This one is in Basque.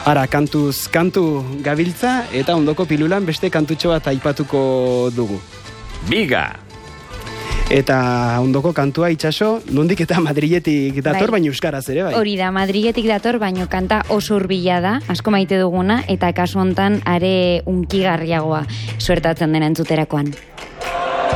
Ara, kantuz kantu gabiltza, eta ondoko pilulan beste kantutxo bat aipatuko dugu. Biga! Eta ondoko kantua Itxaso, nondik eta Madriletik dator, baina euskaraz ere, bai? Hori da, Madriletik dator, baina kanta oso hurbila da, asko maite duguna, eta kasu hontan are unkigarriagoa suertatzen dena entzuterakoan.